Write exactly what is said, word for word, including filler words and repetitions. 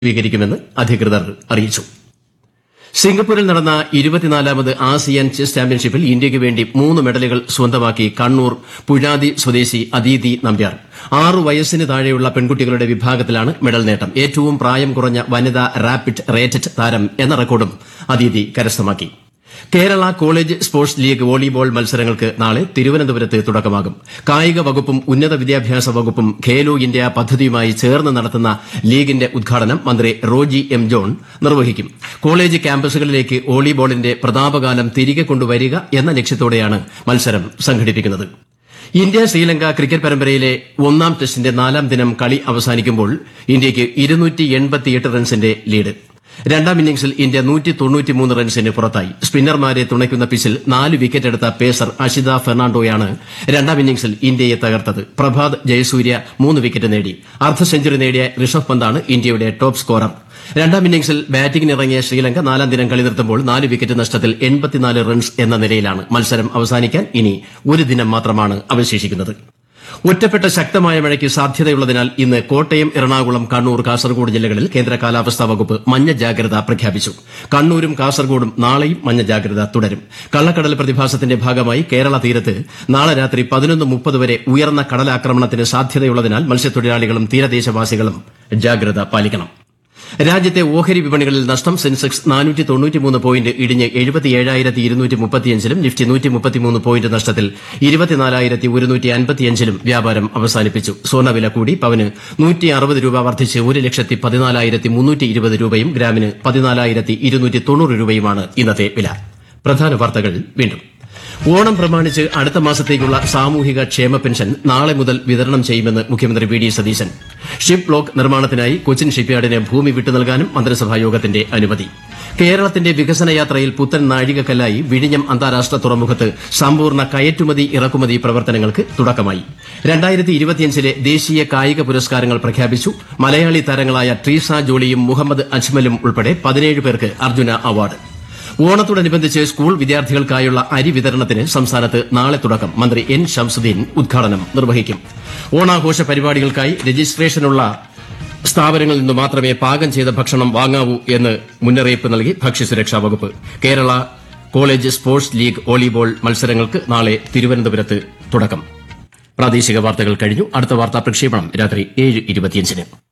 സ്വീകരിക്കുമെന്ന് അധികൃതർ അറിയിച്ചു. സിംഗപ്പൂരിൽ നടന്ന ഇരുപത്തിനാലാമത് ആസിയാൻ ചെസ് ചാമ്പ്യൻഷിപ്പിൽ ഇന്ത്യയ്ക്ക് വേണ്ടി മൂന്ന് മെഡലുകൾ സ്വന്തമാക്കി കണ്ണൂർ പുഴാതി സ്വദേശി അദീതി നമ്പ്യാർ. ആറു വയസ്സിന് താഴെയുള്ള പെൺകുട്ടികളുടെ വിഭാഗത്തിലാണ് മെഡൽ നേട്ടം. ഏറ്റവും പ്രായം കുറഞ്ഞ വനിതാ റാപ്പിഡ് റേറ്റഡ് താരം എന്ന റെക്കോർഡും അദീതി കരസ്ഥമാക്കി. Kerala college sports league volleyball മത്സരങ്ങൾക്ക് നാളെ തിരുവനന്തപുരത്ത് തുടക്കമാകും. കായിക വകുപ്പും ഉന്നത വിദ്യാഭ്യാസ വകുപ്പും ഖേലോ ഇന്ത്യ പദ്ധതിയുമായി ചേർന്ന് നടത്തുന്ന ലീഗിന്റെ ഉദ്ഘാടനം മന്ത്രി റോജി എം ജോൺ നിർവഹിക്കും. കോളേജ് ക്യാമ്പസുകളിലേക്ക് വോളിബോളിന്റെ പ്രതാപകാലം തിരികെ കൊണ്ടുവരിക എന്ന ലക്ഷ്യത്തോടെയാണ് മത്സരം സംഘടിപ്പിക്കുന്നത്. ഇന്ത്യ ശ്രീലങ്ക ക്രിക്കറ്റ് പരമ്പരയിലെ ഒന്നാം ടെസ്റ്റിന്റെ നാലാം ദിനം കളി അവസാനിക്കുമ്പോൾ ഇന്ത്യയ്ക്ക് ഇരുന്നൂറ്റി എൺപത്തിയെട്ട് റൺസിന്റെ ലീഡ്. രണ്ടാം ഇന്നിംഗ്സിൽ ഇന്ത്യ നൂറ്റി തൊണ്ണൂറ്റിമൂന്ന് റൺസിന് പുറത്തായി. സ്പിന്നർമാരെ തുണയ്ക്കുന്ന പിച്ചിൽ നാല് വിക്കറ്റെടുത്ത പേസർ അഷിത ഫെർണാണ്ടോയാണ് രണ്ടാം ഇന്നിംഗ്സിൽ ഇന്ത്യയെ തകർത്തത്. പ്രഭാത് ജയസൂര്യ മൂന്ന് വിക്കറ്റ് നേടി. അർദ്ധ സെഞ്ചുറി നേടിയ ഋഷഭ് പന്താണ് ഇന്ത്യയുടെ ടോപ്പ് സ്കോറർ. രണ്ടാം ഇന്നിംഗ്സിൽ ബാറ്റിംഗിനിറങ്ങിയ ശ്രീലങ്ക നാലാം ദിനം കളി നിർത്തുമ്പോൾ നാല് വിക്കറ്റ് നഷ്ടത്തിൽ എൺപത്തിനാല് റൺസ് എന്ന നിലയിലാണ്. മത്സരം അവസാനിക്കാൻ ഇനി ഒരു ദിനം മാത്രമാണ് അവശേഷിക്കുന്നത്. ഒറ്റപ്പെട്ട ശക്തമായ മഴയ്ക്ക് സാധ്യതയുള്ളതിനാൽ ഇന്ന് കോട്ടയം, എറണാകുളം, കണ്ണൂർ, കാസർഗോഡ് ജില്ലകളിൽ കേന്ദ്ര കാലാവസ്ഥാ വകുപ്പ് മഞ്ഞ ജാഗ്രത പ്രഖ്യാപിച്ചു. കണ്ണൂരും കാസർഗോഡും നാളെയും മഞ്ഞ ജാഗ്രത തുടരും. കള്ളക്കടൽ പ്രതിഭാസത്തിന്റെ ഭാഗമായി കേരള തീരത്ത് നാളെ രാത്രി പതിനൊന്ന് മുപ്പത് വരെ ഉയർന്ന കടലാക്രമണത്തിന് സാധ്യതയുള്ളതിനാൽ മത്സ്യത്തൊഴിലാളികളും തീരദേശവാസികളും ജാഗ്രത പാലിക്കണം. രാജ്യത്തെ ഓഹരി വിപണികളിൽ നഷ്ടം. സെൻസെക്സ് നാനൂറ്റി തൊണ്ണൂറ്റിമൂന്ന് പോയിന്റ് ഇടിഞ്ഞ് എഴുപത്തിയേഴായിരത്തി ഇരുന്നൂറ്റി മുപ്പത്തിയഞ്ചിലും നിഫ്റ്റി നൂറ്റി മുപ്പത്തിമൂന്ന് പോയിന്റ് നഷ്ടത്തിൽ ഇരുപത്തിനാലായിരത്തി ഒരുന്നൂറ്റി അൻപത്തിയഞ്ചിലും വ്യാപാരം അവസാനിപ്പിച്ചു. സ്വർണ്ണവില കൂടി. പവന് നൂറ്റി അറുപത് രൂപ വർദ്ധിച്ച് ഒരു ലക്ഷത്തി പതിനാലായിരത്തി മുന്നൂറ്റി ഇരുപത് രൂപയും ഗ്രാമിന് പതിനാലായിരത്തി ഇരുന്നൂറ്റി തൊണ്ണൂറ് രൂപയുമാണ് ഇന്നത്തെ വില. പ്രധാന വാർത്തകൾ വീണ്ടും. ഓണം പ്രമാണിച്ച് അടുത്ത മാസത്തേക്കുള്ള സാമൂഹിക ക്ഷേമ പെൻഷൻ നാളെ മുതൽ വിതരണം ചെയ്യുമെന്ന് മുഖ്യമന്ത്രി V D Satheesan. Ship block നിർമ്മാണത്തിനായി കൊച്ചിൻ ഷിപ്പ്യാർഡിന് ഭൂമി വിട്ടു നൽകാനും മന്ത്രിസഭാ യോഗത്തിന്റെ അനുമതി. കേരളത്തിന്റെ വികസന യാത്രയിൽ പുത്തൻ നാഴികക്കല്ലായി വിഴിഞ്ഞം അന്താരാഷ്ട്ര തുറമുഖത്ത് സമ്പൂർണ്ണ കയറ്റുമതി ഇറക്കുമതി പ്രവർത്തനങ്ങൾക്ക് തുടക്കമായി. രണ്ടായിരത്തി ഇരുപത്തിയഞ്ചിലെ ദേശീയ കായിക പുരസ്കാരങ്ങൾ പ്രഖ്യാപിച്ചു. മലയാളി താരങ്ങളായ ട്രീസ ജോളിയും മുഹമ്മദ് അജ്മലും ഉൾപ്പെടെ പതിനേഴ് പേർക്ക് അർജുന അവാർഡ്. ഓണത്തോടനുബന്ധിച്ച് സ്കൂൾ വിദ്യാർത്ഥികൾക്കായുള്ള അരി വിതരണത്തിന് സംസ്ഥാനത്ത് നാളെ തുടക്കം. മന്ത്രി എൻ ശംസുദ്ദീൻ ഉദ്ഘാടനം നിർവഹിക്കും. ഓണാഘോഷ പരിപാടികൾക്കായി രജിസ്ട്രേഷനുള്ള സ്ഥാപനങ്ങളിൽ നിന്ന് മാത്രമേ പാകം ചെയ്ത ഭക്ഷണം വാങ്ങാവൂ എന്ന് മുന്നറിയിപ്പ് നൽകി ഭക്ഷ്യസുരക്ഷാ വകുപ്പ്. Kerala college sports league volleyball മത്സരങ്ങൾക്ക് നാളെ തിരുവനന്തപുരത്ത് തുടക്കം. പ്രാദേശിക വാർത്തകൾ കഴിഞ്ഞു. അടുത്ത വാർത്താ പ്രക്ഷേപണം രാത്രി ഏഴ് ഇരുപത്തിയഞ്ചിന്.